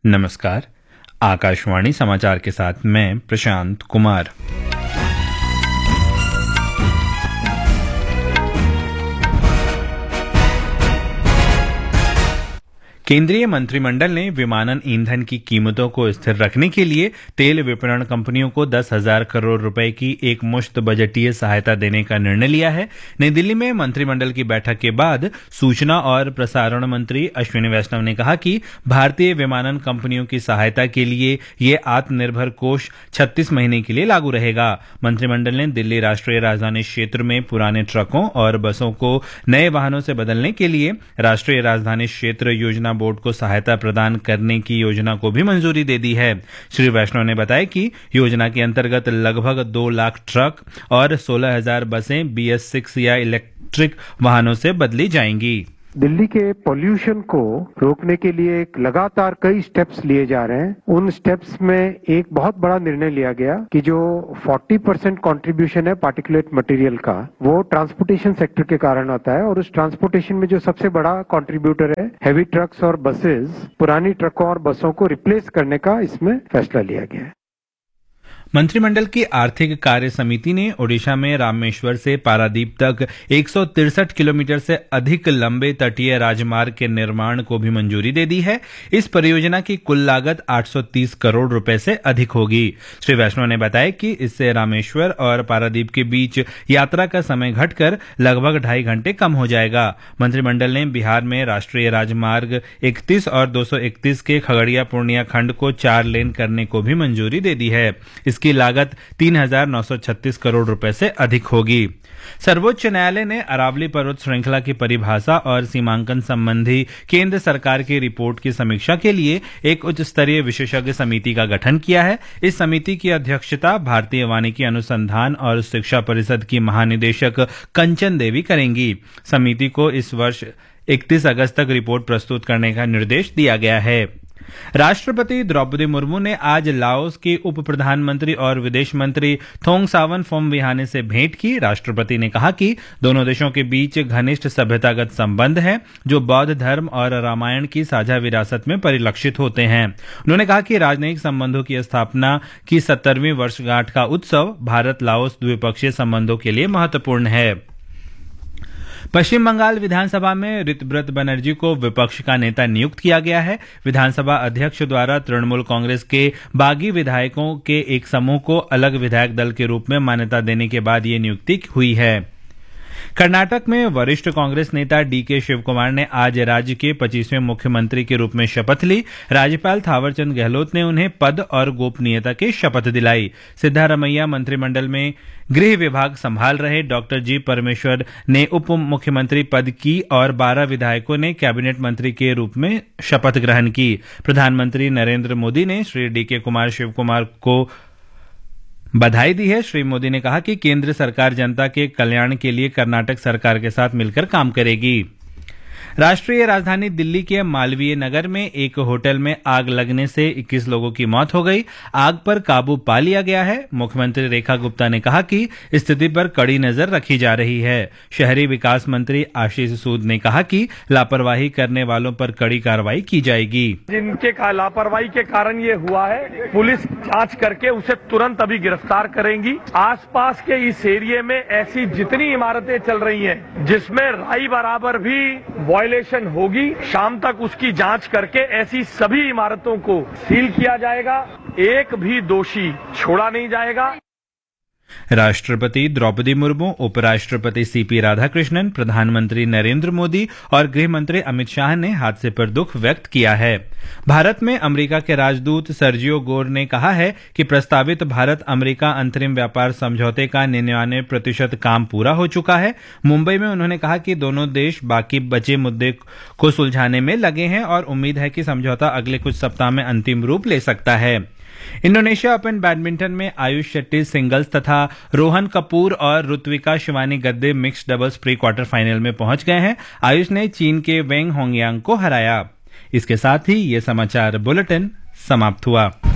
नमस्कार। आकाशवाणी समाचार के साथ मैं प्रशांत कुमार। केंद्रीय मंत्रिमंडल ने विमानन ईंधन की कीमतों को स्थिर रखने के लिए तेल विपणन कंपनियों को 10,000 करोड़ रुपए की एक मुश्त बजटीय सहायता देने का निर्णय लिया है। नई दिल्ली में मंत्रिमंडल की बैठक के बाद सूचना और प्रसारण मंत्री अश्विनी वैष्णव ने कहा कि भारतीय विमानन कंपनियों की सहायता के लिए ये आत्मनिर्भर कोष 36 महीने के लिए लागू रहेगा। मंत्रिमंडल ने दिल्ली राष्ट्रीय राजधानी क्षेत्र में पुराने ट्रकों और बसों को नए वाहनों से बदलने के लिए राष्ट्रीय राजधानी क्षेत्र योजना बोर्ड को सहायता प्रदान करने की योजना को भी मंजूरी दे दी है। श्री वैष्णव ने बताया कि योजना के अंतर्गत लगभग 2 लाख ट्रक और 16,000 बसें BS6 या इलेक्ट्रिक वाहनों से बदली जाएंगी। दिल्ली के पोल्यूशन को रोकने के लिए लगातार कई स्टेप्स लिए जा रहे हैं। उन स्टेप्स में एक बहुत बड़ा निर्णय लिया गया कि जो 40% कंट्रीब्यूशन है पार्टिकुलेट मटेरियल का, वो ट्रांसपोर्टेशन सेक्टर के कारण आता है और उस ट्रांसपोर्टेशन में जो सबसे बड़ा कंट्रीब्यूटर है हेवी ट्रक्स और बसेस, पुरानी ट्रकों और बसों को रिप्लेस करने का इसमें फैसला लिया गया है। मंत्रिमंडल की आर्थिक कार्य समिति ने ओडिशा में रामेश्वर से पारादीप तक 163 किलोमीटर से अधिक लंबे तटीय राजमार्ग के निर्माण को भी मंजूरी दे दी है। इस परियोजना की कुल लागत 830 करोड़ रुपए से अधिक होगी। श्री वैष्णव ने बताया कि इससे रामेश्वर और पारादीप के बीच यात्रा का समय घटकर लगभग 2.5 घंटे कम हो जाएगा। मंत्रिमंडल ने बिहार में राष्ट्रीय राजमार्ग 31 और 231 के खगड़िया पूर्णिया खंड को 4 लेन करने को भी मंजूरी दे दी है। इसकी लागत 3,936 करोड़ रुपए से अधिक होगी। सर्वोच्च न्यायालय ने अरावली पर्वत श्रृंखला की परिभाषा और सीमांकन संबंधी केंद्र सरकार की रिपोर्ट की समीक्षा के लिए एक उच्च स्तरीय विशेषज्ञ समिति का गठन किया है। इस समिति की अध्यक्षता भारतीय वानिकी अनुसंधान और शिक्षा परिषद की महानिदेशक कंचन देवी करेंगी। समिति को इस वर्ष 31 अगस्त तक रिपोर्ट प्रस्तुत करने का निर्देश दिया गया है। राष्ट्रपति द्रौपदी मुर्मू ने आज लाओस के उप प्रधानमंत्री और विदेश मंत्री थोंगसावन फोमविहाने से भेंट की। राष्ट्रपति ने कहा कि दोनों देशों के बीच घनिष्ठ सभ्यतागत संबंध हैं, जो बौद्ध धर्म और रामायण की साझा विरासत में परिलक्षित होते हैं। उन्होंने कहा कि राजनयिक संबंधों की स्थापना की 70वीं वर्षगांठ का उत्सव भारत लाओस द्विपक्षीय संबंधों के लिए महत्वपूर्ण है। पश्चिम बंगाल विधानसभा में ऋतव्रत बनर्जी को विपक्ष का नेता नियुक्त किया गया है। विधानसभा अध्यक्ष द्वारा तृणमूल कांग्रेस के बागी विधायकों के एक समूह को अलग विधायक दल के रूप में मान्यता देने के बाद ये नियुक्ति हुई है। कर्नाटक में वरिष्ठ कांग्रेस नेता DK शिवकुमार ने आज राज्य के 25वें मुख्यमंत्री के रूप में शपथ ली। राज्यपाल थावरचंद गहलोत ने उन्हें पद और गोपनीयता की शपथ दिलाई। सिद्धारमैया मंत्रिमंडल में गृह विभाग संभाल रहे डॉक्टर जी परमेश्वर ने उप मुख्यमंत्री पद की और 12 विधायकों ने कैबिनेट मंत्री के रूप में शपथ ग्रहण की। प्रधानमंत्री नरेंद्र मोदी ने श्री DK शिवकुमार को बधाई दी है। श्री मोदी ने कहा कि केंद्र सरकार जनता के कल्याण के लिए कर्नाटक सरकार के साथ मिलकर काम करेगी। राष्ट्रीय राजधानी दिल्ली के मालवीय नगर में एक होटल में आग लगने से 21 लोगों की मौत हो गई। आग पर काबू पा लिया गया है। मुख्यमंत्री रेखा गुप्ता ने कहा कि स्थिति पर कड़ी नजर रखी जा रही है। शहरी विकास मंत्री आशीष सूद ने कहा कि लापरवाही करने वालों पर कड़ी कार्रवाई की जाएगी। जिनके लापरवाही के कारण ये हुआ है, पुलिस जांच करके उसे तुरंत अभी गिरफ्तार करेंगी। आसपास के इस एरिया में ऐसी जितनी इमारतें चल रही हैं जिसमें राई बराबर भी वायलेशन होगी, शाम तक उसकी जांच करके ऐसी सभी इमारतों को सील किया जाएगा। एक भी दोषी छोड़ा नहीं जाएगा। राष्ट्रपति द्रौपदी मुर्मू, उपराष्ट्रपति CP राधाकृष्णन, प्रधानमंत्री नरेंद्र मोदी और गृह मंत्री अमित शाह ने हादसे पर दुख व्यक्त किया है। भारत में अमेरिका के राजदूत सर्जियो गोर ने कहा है कि प्रस्तावित भारत अमेरिका अंतरिम व्यापार समझौते का 99% काम पूरा हो चुका है। मुंबई में उन्होंने कहा कि दोनों देश बाकी बचे मुद्दे को सुलझाने में लगे हैं और उम्मीद है कि समझौता अगले कुछ सप्ताह में अंतिम रूप ले सकता है। इंडोनेशिया ओपन बैडमिंटन में आयुष शेट्टी सिंगल्स तथा रोहन कपूर और ऋत्विका शिवानी गद्दे mixed doubles pre quarter final में पहुंच गए हैं। आयुष ने चीन के वेंग होंगयांग को हराया। इसके साथ ही ये समाचार बुलेटिन समाप्त हुआ।